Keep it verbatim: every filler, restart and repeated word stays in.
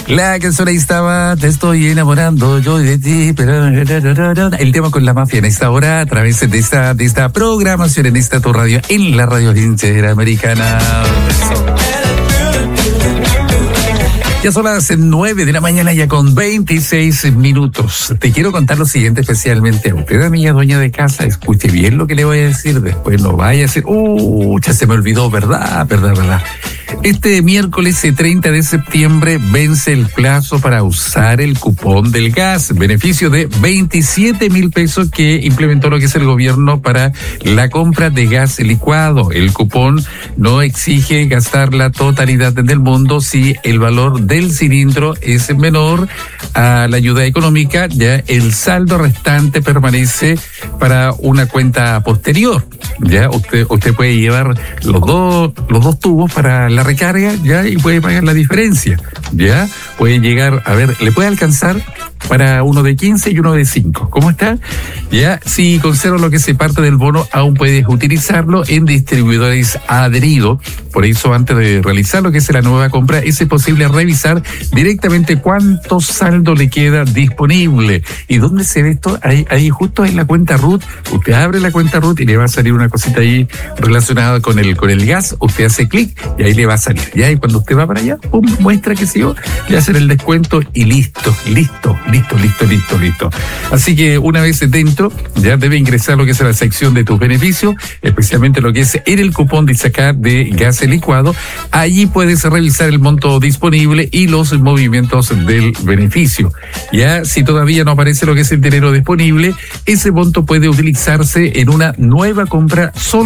La canción ahí estaba, te estoy enamorando yo de ti, pero el tema con la mafia en esta hora a través de esta, de esta programación en esta tu radio, en la radio interamericana. Ya son las nueve de la mañana, ya con veintiséis minutos. Te quiero contar lo siguiente especialmente a usted, amiga dueña de casa. Escuche bien lo que le voy a decir, después no vaya a decir, uh, ya se me olvidó, verdad, verdad, verdad. Este miércoles treinta de septiembre vence el plazo para usar el cupón del gas, beneficio de veintisiete mil pesos que implementó lo que es el gobierno para la compra de gas licuado. El cupón no exige gastar la totalidad del monto si el valor del cilindro es menor a la ayuda económica, ya el saldo restante permanece para una cuenta posterior. Ya usted usted puede llevar los dos los dos tubos para la recarga, ya, y puede pagar la diferencia, ya, puede llegar, a ver, le puede alcanzar para uno de quince y uno de cinco. ¿Cómo está? Ya, si conserva lo que se parte del bono, aún puedes utilizarlo en distribuidores adheridos. Por eso, antes de realizar lo que es la nueva compra, es posible revisar directamente cuánto saldo le queda disponible. ¿Y dónde se ve esto? Ahí, ahí justo en la cuenta R U T. Usted abre la cuenta R U T y le va a salir una cosita ahí relacionada con el, con el gas. Usted hace clic y ahí le va a salir. Ya, y cuando usted va para allá, pum, muestra que sí, le hacen el descuento y listo, listo. Listo, listo, listo, listo. Así que una vez dentro, ya debe ingresar lo que es la sección de tus beneficios, especialmente lo que es en el cupón de sacar de gas licuado. Allí puedes revisar el monto disponible y los movimientos del beneficio. Ya, si todavía no aparece lo que es el dinero disponible, ese monto puede utilizarse en una nueva compra solo